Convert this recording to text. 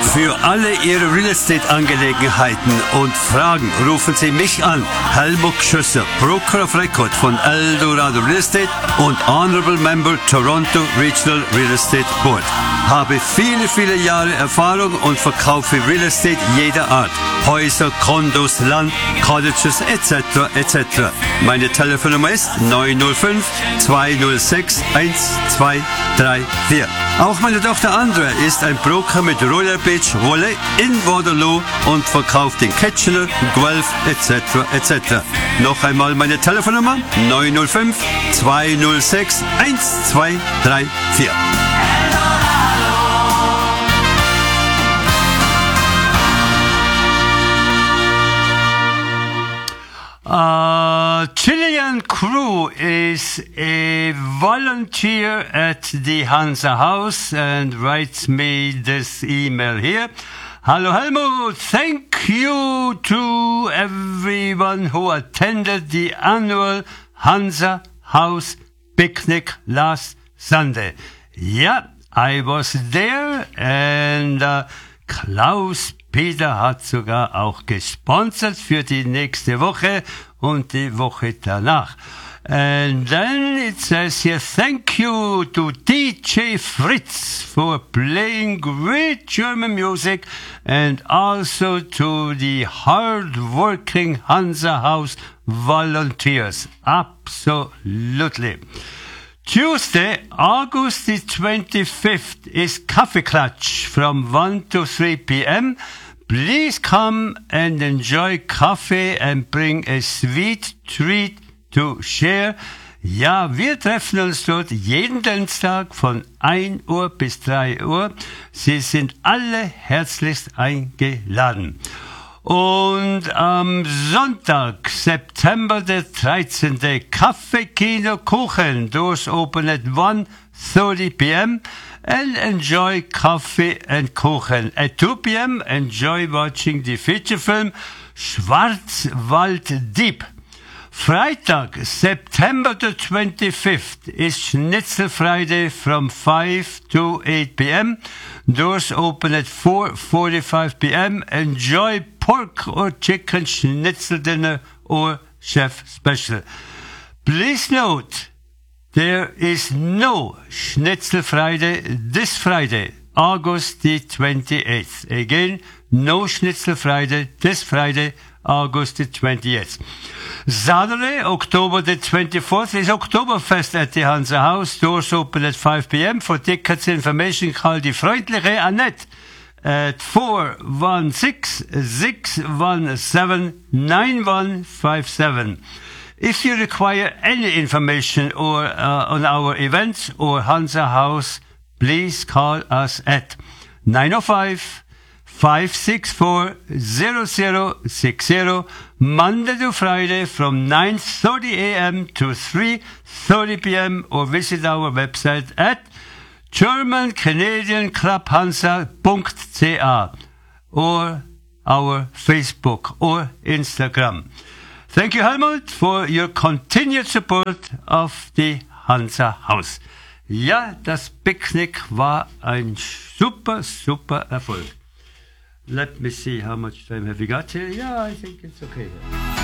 Für alle Ihre Real Estate Angelegenheiten und Fragen rufen Sie mich an. Helmut Schüsser, Broker of Record von Eldorado Real Estate und Honorable Member Toronto Regional Real Estate Board. Habe viele Jahre Erfahrung und verkaufe Real Estate jeder Art. Häuser, Kondos, Land, Cottages etc. Meine Telefonnummer ist 905 206 1234. Auch meine Tochter Andrea ist ein Broker mit Royal Beach Wolle in Waterloo und verkauft in Kitchener, Guelph etc. Noch einmal meine Telefonnummer 905 206 1234. Chilean Crew is a volunteer at the Hansa House and writes me this email here. Hello Helmut, thank you to everyone who attended the annual Hansa House picnic last Sunday. Yeah, I was there and Klaus Peter hat sogar auch gesponsert für die nächste Woche und die Woche danach. And then it says here, thank you to DJ Fritz for playing great German music and also to the hard-working Hansa House volunteers. Absolutely. Tuesday, August the 25th is Kaffee Klatsch from 1 to 3 p.m. Please come and enjoy coffee and bring a sweet treat to share. Ja, wir treffen uns dort jeden Dienstag von 1 Uhr bis 3 Uhr. Sie sind alle herzlichst eingeladen. Und am Sonntag, September der 13. Kaffee, Kino, Kuchen. Doors open at 1:30 p.m. and enjoy coffee and Kuchen. At 2 p.m. enjoy watching the feature film Schwarzwalddieb. Freitag, September the 25th is Schnitzel Friday from 5 to 8 p.m. Doors open at 4:45 p.m. Enjoy pork or chicken schnitzel dinner or chef special. Please note, there is no Schnitzel Friday this Friday, August the 28th. Again, no Schnitzel Friday this Friday, August the 28th. Saturday, October the 24th is Oktoberfest at the Hansa House. Doors open at 5 p.m. For tickets information, call die freundliche Annette at 416-617-9157. If you require any information or on our events or Hansa House, please call us at 905-564-0060, Monday to Friday from 9:30 a.m. to 3:30 p.m. or visit our website at german-canadian-club-hansa.ca or our Facebook or Instagram. Thank you, Helmut, for your continued support of the Hansa House. Ja, das Picknick war ein super Erfolg. Let me see how much time have we got here. Yeah, I think it's okay.